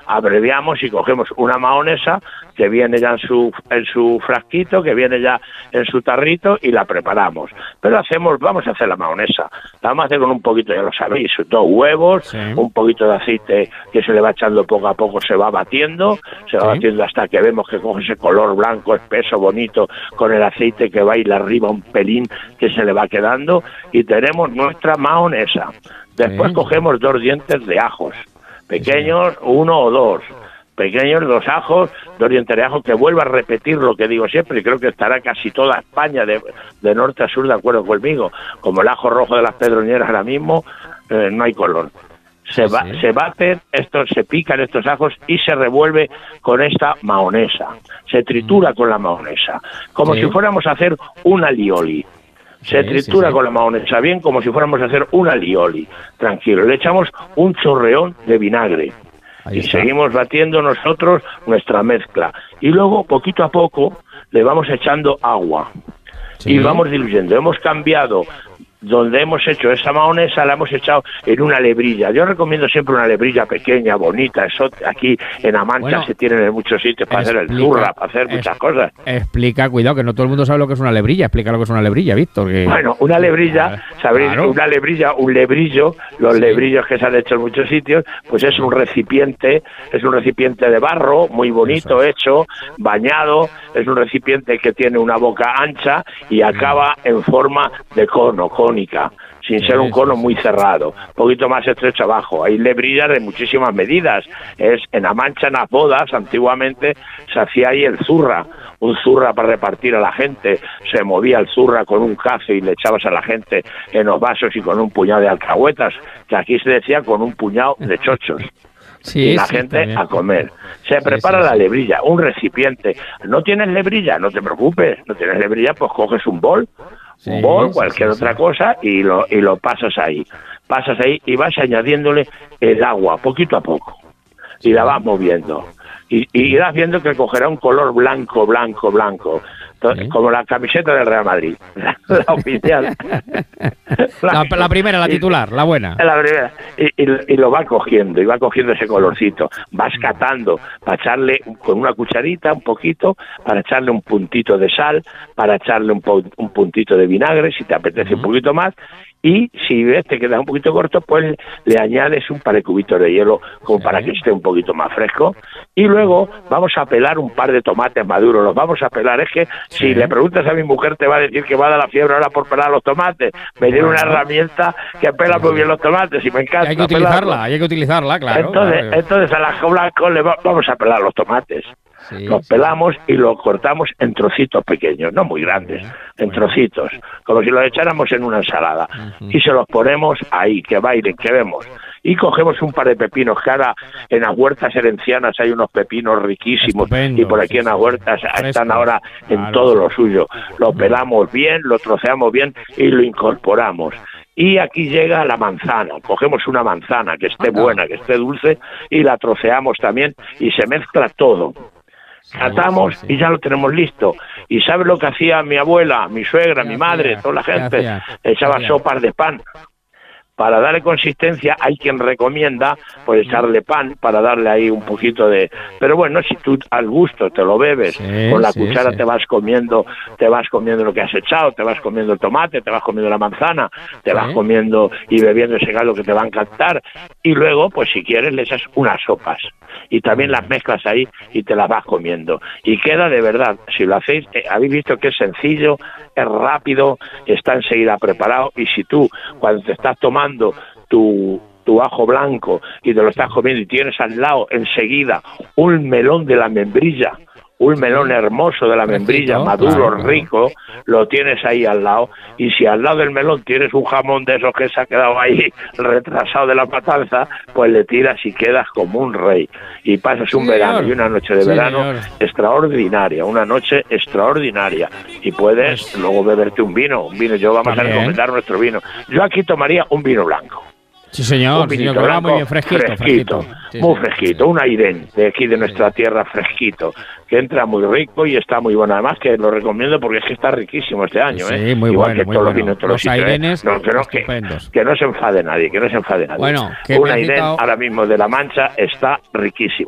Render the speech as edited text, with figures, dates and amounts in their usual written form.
abreviamos y cogemos una mahonesa que viene ya en su frasquito, que viene ya en su tarrito y la preparamos. Pero vamos a hacer la mahonesa. La vamos a hacer con un poquito, ya lo sabéis, 2 huevos, sí, un poquito de aceite que se le va echando poco a poco, se va batiendo hasta que vemos que coge ese color blanco, espeso, bonito, con el aceite que va y le arriba un pelín que se le va quedando, y tenemos nuestra mahonesa. Después cogemos 2 dientes de ajos, pequeños, 1 o 2. Pequeños, 2 ajos, 2 dientes de ajo, que vuelvo a repetir lo que digo siempre, y creo que estará casi toda España de norte a sur de acuerdo conmigo. Como el ajo rojo de las Pedroñeras ahora mismo, no hay color. Se baten se pican estos ajos y se revuelve con esta mahonesa. Se tritura con la mahonesa, como si fuéramos a hacer un alioli. Se tritura con la mahonesa bien, como si fuéramos a hacer un alioli. Tranquilo, le echamos un chorreón de vinagre. Y seguimos batiendo nosotros nuestra mezcla. Y luego, poquito a poco, le vamos echando agua. Y vamos diluyendo. Hemos cambiado, donde hemos hecho esa mahonesa, la hemos echado en una lebrilla. Yo recomiendo siempre una lebrilla pequeña, bonita. Eso aquí en La Mancha se tienen en muchos sitios para hacer el zurra, para hacer muchas cosas. Explica, cuidado, que no todo el mundo sabe lo que es una lebrilla. Explica lo que es una lebrilla, Víctor. Bueno, una lebrilla, ¿sabéis? Una lebrilla, un lebrillo, los lebrillos que se han hecho en muchos sitios, pues es un recipiente de barro, muy bonito, hecho, bañado, es un recipiente que tiene una boca ancha y acaba en forma de cono, cónica, sin ser un cono muy cerrado, un poquito más estrecho abajo. Hay lebrillas de muchísimas medidas. En La Mancha, en las bodas, antiguamente se hacía ahí el zurra, un zurra para repartir a la gente. Se movía el zurra con un cazo y le echabas a la gente en los vasos, y con un puñado de alcahuetas, que aquí se decía con un puñado de chochos. Y la gente también a comer. Se prepara la lebrilla, un recipiente. ¿No tienes lebrilla? No te preocupes. ¿No tienes lebrilla? Pues coges un bol, cualquier otra cosa, y lo pasas ahí. Pasas ahí y vas añadiéndole el agua, poquito a poco. Y la vas moviendo. Y irás viendo que cogerá un color blanco. Como la camiseta del Real Madrid, la oficial. La primera, la titular, la buena. La primera. Y lo va cogiendo, y va cogiendo ese colorcito. Vas catando para echarle con una cucharita un poquito, para echarle un puntito de sal, para echarle un puntito de vinagre, si te apetece un poquito más. Y si ves te queda un poquito corto, pues le añades un par de cubitos de hielo como para que esté un poquito más fresco. Y luego vamos a pelar un par de tomates maduros, los vamos a pelar. Es que si le preguntas a mi mujer te va a decir que va a dar la fiebre ahora por pelar los tomates. Me dieron una herramienta que pela muy bien los tomates y me encanta. Hay que utilizarla, claro. Entonces al ajo blanco le vamos a pelar los tomates. Los pelamos y los cortamos en trocitos pequeños, no muy grandes, en trocitos, como si los echáramos en una ensalada. Y se los ponemos ahí, que bailen, que vemos. Y cogemos un par de pepinos, que ahora en las huertas herencianas hay unos pepinos riquísimos, y por aquí en las huertas están ahora en todo lo suyo. Lo pelamos bien, lo troceamos bien y lo incorporamos. Y aquí llega la manzana. Cogemos una manzana que esté buena, que esté dulce, y la troceamos también, y se mezcla todo. Catamos y ya lo tenemos listo. ¿Y sabes lo que hacía mi abuela, mi suegra, mi madre, toda la gente? Echaba sopas de pan. Para darle consistencia, hay quien recomienda pues echarle pan para darle ahí un poquito de... Pero bueno, si tú al gusto te lo bebes, con la cuchara te vas comiendo lo que has echado, te vas comiendo el tomate, te vas comiendo la manzana, te vas comiendo y bebiendo ese caldo que te va a encantar. Y luego, pues si quieres, le echas unas sopas. Y también las mezclas ahí y te las vas comiendo. Y queda de verdad, si lo hacéis, habéis visto que es sencillo, es rápido, está enseguida preparado. Y si tú, cuando te estás tomando tu ajo blanco y te lo estás comiendo y tienes al lado enseguida un melón de la membrilla, un melón hermoso de la membrilla, maduro, rico, lo tienes ahí al lado. Y si al lado del melón tienes un jamón de esos que se ha quedado ahí retrasado de la matanza, pues le tiras y quedas como un rey. Y pasas un verano y una noche de verano extraordinaria, una noche extraordinaria. Y puedes luego beberte un vino. Yo vamos a recomendar nuestro vino. Yo aquí tomaría un vino blanco. Sí, señor, un vinito blanco, muy bien, fresquito. Muy fresquito, un Airén de aquí de nuestra tierra, fresquito, que entra muy rico y está muy bueno. Además que lo recomiendo porque es que está riquísimo este año, Sí, muy igual bueno, que muy todos bueno. los vinos, todos los Airenes, que no se enfade nadie, Bueno, un Airén ahora mismo de La Mancha está riquísimo.